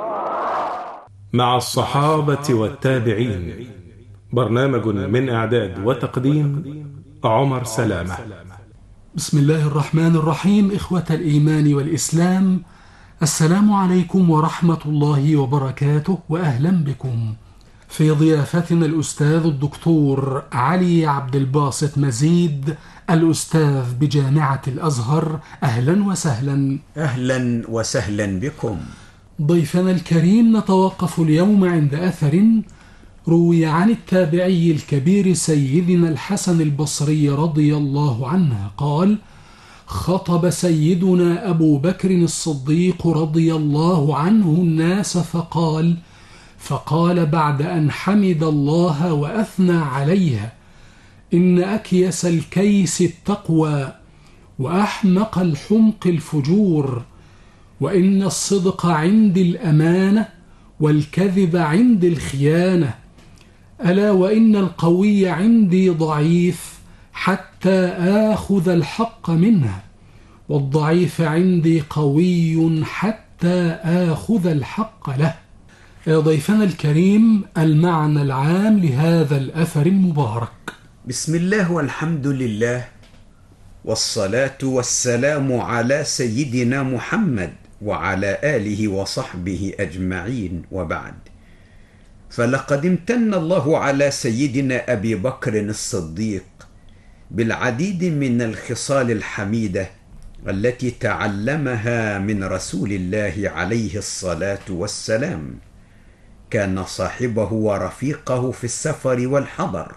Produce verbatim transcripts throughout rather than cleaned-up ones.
مع الصحابة والتابعين، برنامج من إعداد وتقديم عمر سلامة. بسم الله الرحمن الرحيم. إخوة الإيمان والإسلام، السلام عليكم ورحمة الله وبركاته، وأهلا بكم في ضيافتنا الأستاذ الدكتور علي عبد الباسط مزيد، الأستاذ بجامعة الأزهر. أهلا وسهلا. أهلا وسهلا بكم ضيفنا الكريم. نتوقف اليوم عند أثر روي عن التابعي الكبير سيدنا الحسن البصري رضي الله عنه قال: خطب سيدنا أبو بكر الصديق رضي الله عنه الناس فقال فقال بعد أن حمد الله وأثنى عليها: إن أكيس الكيس التقوى، وأحمق الحمق الفجور، وإن الصدق عندي الأمانة، والكذب عندي الخيانة، ألا وإن القوي عندي ضعيف حتى آخذ الحق منه، والضعيف عندي قوي حتى آخذ الحق له. يا ضيفنا الكريم، المعنى العام لهذا الأثر المبارك. بسم الله والحمد لله، والصلاة والسلام على سيدنا محمد وعلى آله وصحبه أجمعين، وبعد. فلقد امتن الله على سيدنا أبي بكر الصديق بالعديد من الخصال الحميدة التي تعلمها من رسول الله عليه الصلاة والسلام. كان صاحبه ورفيقه في السفر والحضر،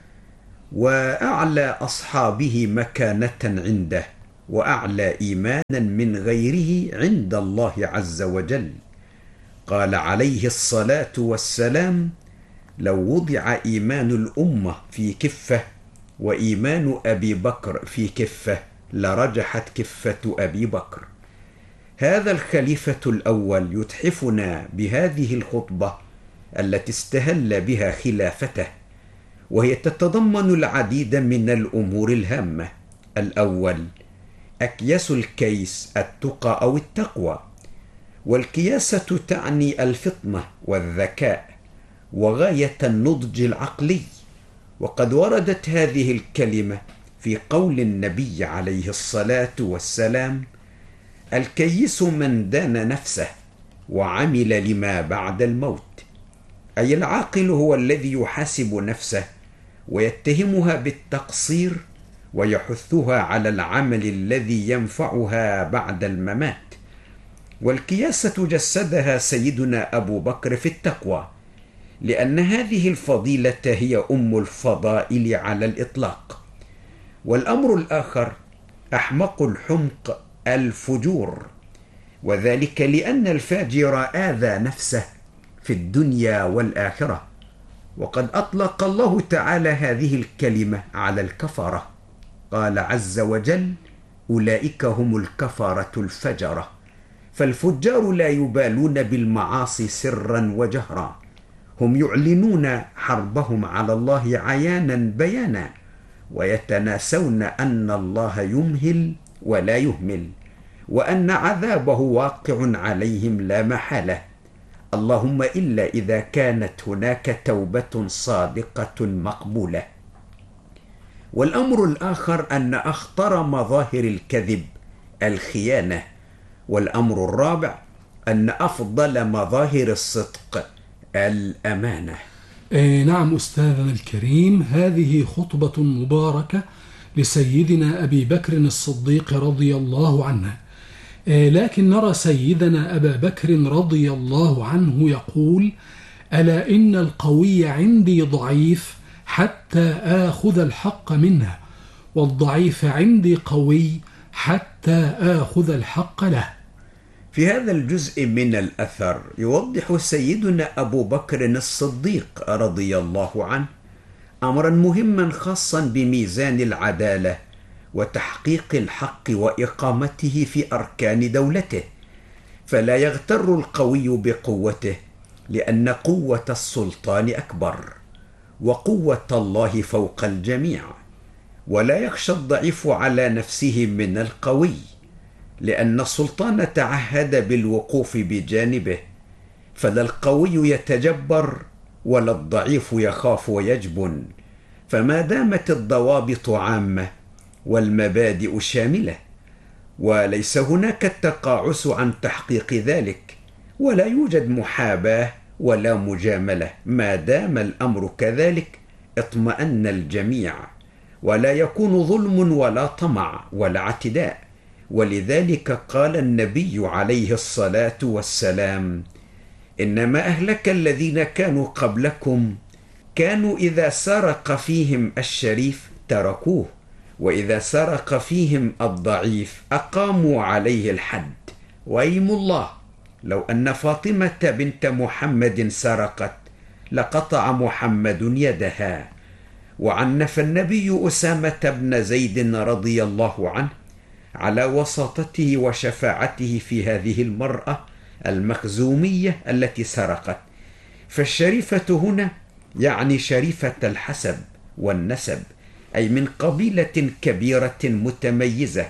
وأعلى أصحابه مكانة عنده، وأعلى إيمانا من غيره عند الله عز وجل. قال عليه الصلاة والسلام: لو وضع إيمان الأمة في كفة وإيمان أبي بكر في كفة لرجحت كفة أبي بكر. هذا الخليفة الأول يتحفنا بهذه الخطبة التي استهل بها خلافته، وهي تتضمن العديد من الأمور الهامة. الأول: أكياس الكيس التقى أو التقوى، والكياسة تعني الفطنة والذكاء وغاية النضج العقلي، وقد وردت هذه الكلمة في قول النبي عليه الصلاة والسلام: الكيس من دان نفسه وعمل لما بعد الموت. أي العاقل هو الذي يحاسب نفسه ويتهمها بالتقصير ويحثها على العمل الذي ينفعها بعد الممات. والكياسة جسدها سيدنا أبو بكر في التقوى، لأن هذه الفضيلة هي أم الفضائل على الإطلاق. والأمر الآخر: أحمق الحمق الفجور، وذلك لأن الفاجر آذى نفسه في الدنيا والآخرة. وقد أطلق الله تعالى هذه الكلمة على الكفرة، قال عز وجل: أولئك هم الكفرة الفجرة. فالفجار لا يبالون بالمعاصي سرا وجهرا، هم يعلنون حربهم على الله عيانا بيانا، ويتناسون أن الله يمهل ولا يهمل، وأن عذابه واقع عليهم لا محالة، اللهم إلا إذا كانت هناك توبة صادقة مقبولة. والأمر الآخر أن أخطر مظاهر الكذب الخيانة. والأمر الرابع أن أفضل مظاهر الصدق الأمانة. إيه نعم أستاذنا الكريم، هذه خطبة مباركة لسيدنا أبي بكر الصديق رضي الله عنه. إيه لكن نرى سيدنا أبا بكر رضي الله عنه يقول: ألا إن القوي عندي ضعيف حتى آخذ الحق منه، والضعيف عندي قوي حتى آخذ الحق له. في هذا الجزء من الأثر يوضح سيدنا أبو بكر الصديق رضي الله عنه أمرا مهما خاصا بميزان العدالة وتحقيق الحق وإقامته في أركان دولته. فلا يغتر القوي بقوته، لأن قوة السلطان أكبر، وقوة الله فوق الجميع. ولا يخشى الضعيف على نفسه من القوي، لأن السلطان تعهد بالوقوف بجانبه، فلا القوي يتجبر ولا الضعيف يخاف ويجبن، فما دامت الضوابط عامة والمبادئ شاملة، وليس هناك التقاعس عن تحقيق ذلك، ولا يوجد محاباة ولا مجاملة، ما دام الأمر كذلك اطمأن الجميع، ولا يكون ظلم ولا طمع ولا اعتداء. ولذلك قال النبي عليه الصلاة والسلام: إنما أهلك الذين كانوا قبلكم كانوا إذا سرق فيهم الشريف تركوه، وإذا سرق فيهم الضعيف أقاموا عليه الحد. وأيم الله لو أن فاطمة بنت محمد سرقت لقطع محمد يدها. وعنف النبي أسامة بن زيد رضي الله عنه على وساطته وشفاعته في هذه المرأة المخزومية التي سرقت. فالشريفة هنا يعني شريفة الحسب والنسب، أي من قبيلة كبيرة متميزة،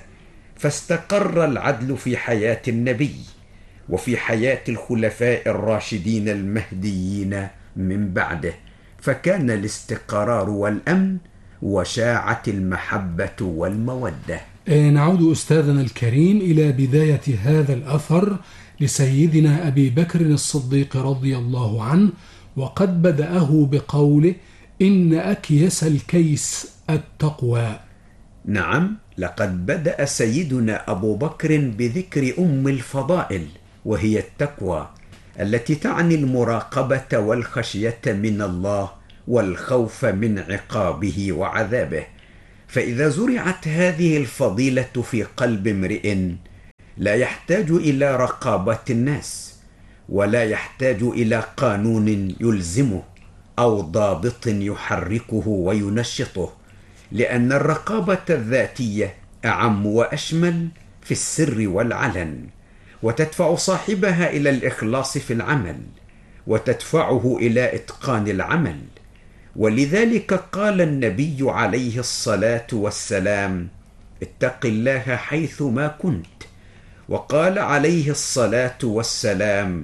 فاستقر العدل في حياة النبي وفي حياة الخلفاء الراشدين المهديين من بعده، فكان الاستقرار والأمن وشاعت المحبة والمودة. نعود أستاذنا الكريم إلى بداية هذا الأثر لسيدنا أبي بكر الصديق رضي الله عنه، وقد بدأه بقوله: إن أكيس الكيس التقوى. نعم، لقد بدأ سيدنا أبو بكر بذكر أم الفضائل، وهي التقوى التي تعني المراقبة والخشية من الله والخوف من عقابه وعذابه. فإذا زرعت هذه الفضيلة في قلب امرئ لا يحتاج إلى رقابة الناس، ولا يحتاج إلى قانون يلزمه أو ضابط يحركه وينشطه، لأن الرقابة الذاتية أعم وأشمل في السر والعلن، وتدفع صاحبها إلى الإخلاص في العمل، وتدفعه إلى إتقان العمل. ولذلك قال النبي عليه الصلاة والسلام: اتق الله حيث ما كنت. وقال عليه الصلاة والسلام: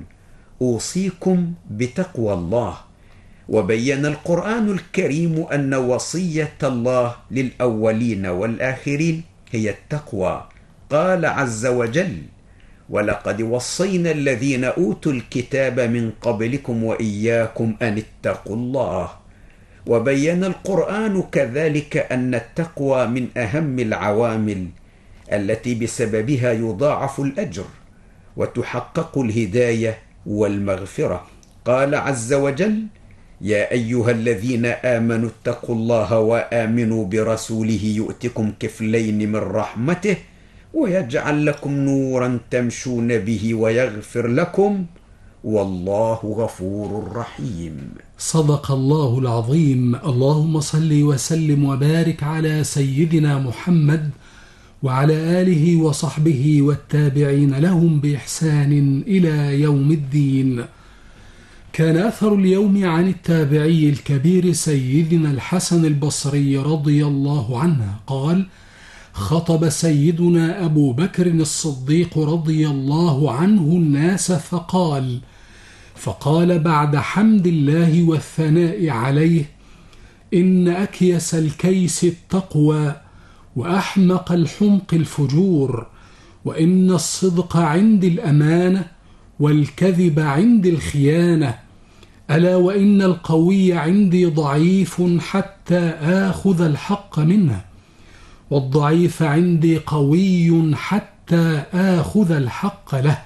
أوصيكم بتقوى الله. وبين القرآن الكريم أن وصية الله للأولين والآخرين هي التقوى. قال عز وجل: ولقد وصينا الذين أوتوا الكتاب من قبلكم وإياكم أن اتقوا الله. وبين القرآن كذلك أن التقوى من أهم العوامل التي بسببها يضاعف الأجر وتحقق الهداية والمغفرة. قال عز وجل: يا أيها الذين آمنوا اتقوا الله وآمنوا برسوله يؤتكم كفلين من رحمته ويجعل لكم نورا تمشون به ويغفر لكم والله غفور رحيم. صدق الله العظيم. اللهم صل وسلم وبارك على سيدنا محمد وعلى آله وصحبه والتابعين لهم بإحسان إلى يوم الدين. كان أثر اليوم عن التابعي الكبير سيدنا الحسن البصري رضي الله عنه قال: خطب سيدنا أبو بكر الصديق رضي الله عنه الناس فقال فقال بعد حمد الله والثناء عليه: إن أكيس الكيس التقوى، وأحمق الحمق الفجور، وإن الصدق عندي الأمانة، والكذب عندي الخيانة، ألا وإن القوي عندي ضعيف حتى آخذ الحق منه، والضعيف عندي قوي حتى آخذ الحق له.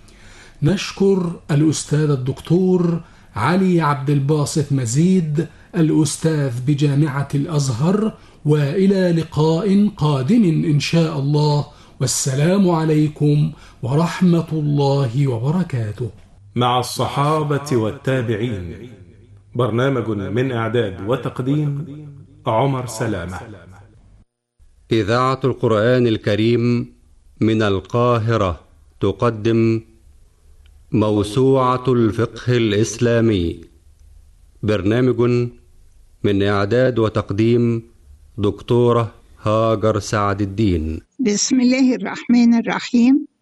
نشكر الأستاذ الدكتور علي عبد الباسط مزيد الأستاذ بجامعة الأزهر، وإلى لقاء قادم إن شاء الله، والسلام عليكم ورحمة الله وبركاته. مع الصحابة والتابعين، برنامج من إعداد وتقديم عمر سلامة. إذاعة القرآن الكريم من القاهرة تقدم موسوعة الفقه الإسلامي، برنامج من إعداد وتقديم دكتورة هاجر سعد الدين. بسم الله الرحمن الرحيم.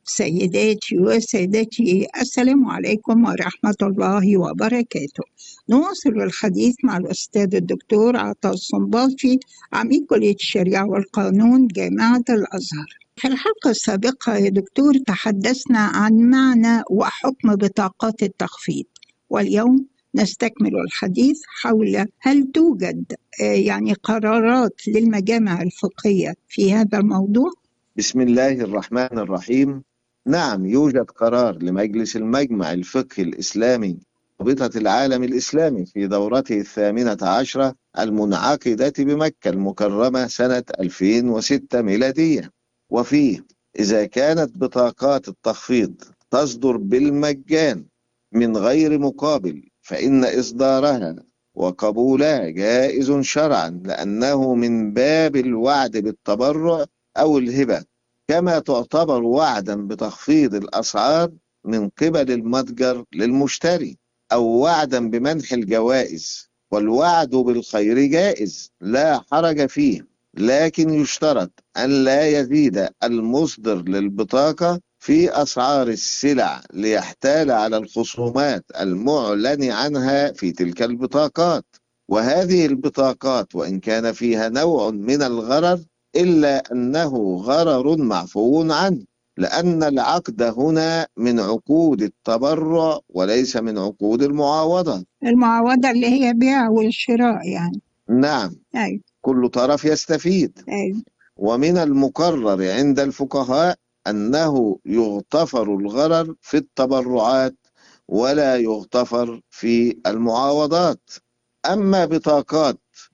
سيداتي وسادتي، السلام عليكم ورحمة الله وبركاته. نواصل الحديث مع الأستاذ الدكتور عطا الصنباطي، عميد كلية الشريعة والقانون جامعة الأزهر. في الحلقة السابقة يا دكتور تحدثنا عن معنى وحكم بطاقات التخفيض، واليوم نستكمل الحديث حول هل توجد يعني قرارات للمجامع الفقهية في هذا الموضوع؟ بسم الله الرحمن الرحيم. نعم، يوجد قرار لمجلس المجمع الفقهي الإسلامي رابطة العالم الإسلامي في دورته الثامنة عشرة المنعقدة بمكة المكرمة سنة ألفين وستة ميلادية، وفيه إذا كانت بطاقات التخفيض تصدر بالمجان من غير مقابل فإن إصدارها وقبولها جائز شرعا، لأنه من باب الوعد بالتبرع أو الهبة، كما تعتبر وعدا بتخفيض الأسعار من قبل المتجر للمشتري، أو وعدا بمنح الجوائز. والوعد بالخير جائز لا حرج فيه، لكن يشترط أن لا يزيد المصدر للبطاقة في أسعار السلع ليحتال على الخصومات المعلن عنها في تلك البطاقات. وهذه البطاقات وإن كان فيها نوع من الغرر إلا أنه غرر معفو عنه، لأن العقد هنا من عقود التبرع وليس من عقود المعاوضة. المعاوضة اللي هي بيع والشراء يعني. نعم. أي. كل طرف يستفيد. أي. ومن المقرر عند الفقهاء أنه يغتفر الغرر في التبرعات ولا يغتفر في المعاوضات. أما بطاقات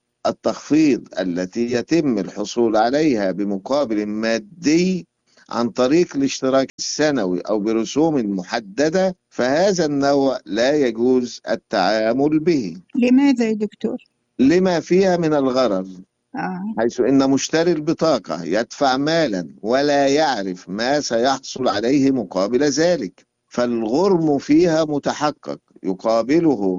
التخفيض التي يتم الحصول عليها بمقابل مادي عن طريق الاشتراك السنوي أو برسوم محددة، فهذا النوع لا يجوز التعامل به. لماذا يا دكتور؟ لما فيها من الغرر، آه. حيث إن مشتري البطاقة يدفع مالا ولا يعرف ما سيحصل عليه مقابل ذلك، فالغرم فيها متحقق يقابله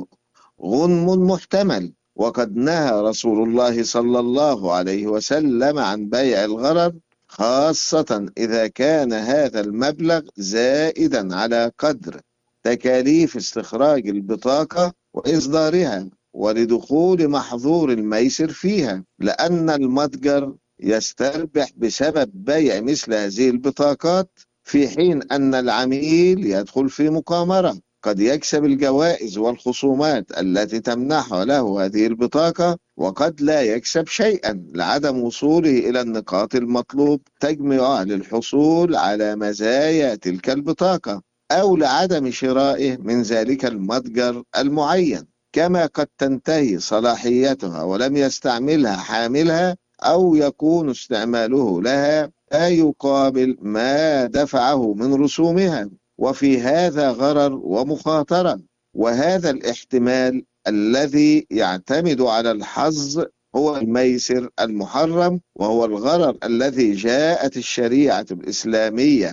غنم محتمل. وقد نهى رسول الله صلى الله عليه وسلم عن بيع الغرر، خاصة إذا كان هذا المبلغ زائدا على قدر تكاليف استخراج البطاقة وإصدارها ولدخول محظور الميسر فيها، لأن المتجر يستربح بسبب بيع مثل هذه البطاقات، في حين أن العميل يدخل في مقامرة، قد يكسب الجوائز والخصومات التي تمنح له هذه البطاقة، وقد لا يكسب شيئا لعدم وصوله إلى النقاط المطلوب تجمع للحصول على مزايا تلك البطاقة، أو لعدم شرائه من ذلك المتجر المعين، كما قد تنتهي صلاحيتها ولم يستعملها حاملها، أو يكون استعماله لها لا يقابل ما دفعه من رسومها. وفي هذا غرر ومخاطرة، وهذا الاحتمال الذي يعتمد على الحظ هو الميسر المحرم، وهو الغرر الذي جاءت الشريعة الإسلامية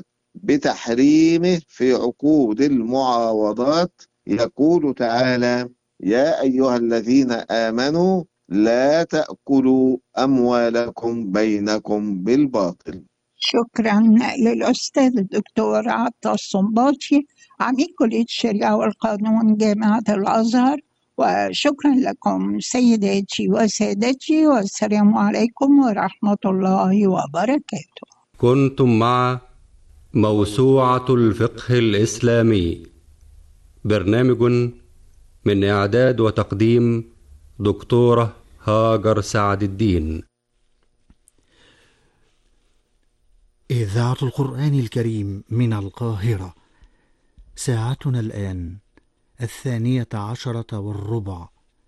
بتحريمه في عقود المعاوضات. يقول تعالى: يا أيها الذين آمنوا لا تأكلوا أموالكم بينكم بالباطل. شكرا للأستاذ الدكتور عطا الصنباطي، عميد كلية الشريعة والقانون جامعة الأزهر، وشكرا لكم سيداتي وسادتي، والسلام عليكم ورحمة الله وبركاته. كنتم مع موسوعة الفقه الإسلامي، برنامج من إعداد وتقديم دكتورة هاجر سعد الدين. إذاعة القرآن الكريم من القاهرة، ساعتنا الآن الثانية عشرة والربع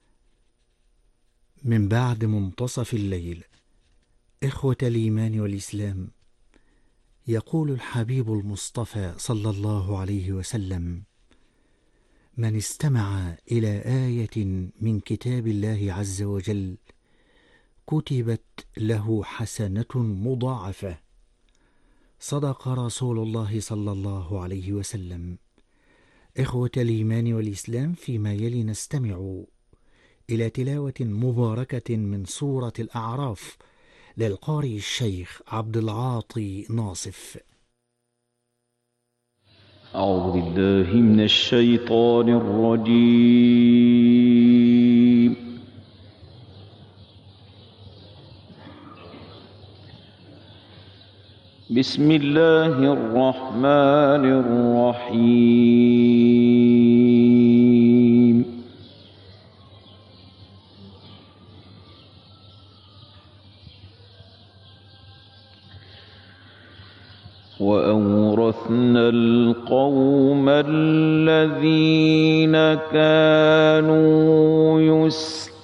من بعد منتصف الليل. إخوة الإيمان والإسلام، يقول الحبيب المصطفى صلى الله عليه وسلم: من استمع إلى آية من كتاب الله عز وجل كتبت له حسنة مضاعفة. صدق رسول الله صلى الله عليه وسلم. إخوة الإيمان والإسلام، فيما يلي نستمع إلى تلاوة مباركة من سورة الأعراف للقارئ الشيخ عبد العاطي ناصف. أعوذ بالله من الشيطان الرجيم. بسم الله الرحمن الرحيم. وأورثنا القوم الذين كانوا يسلمون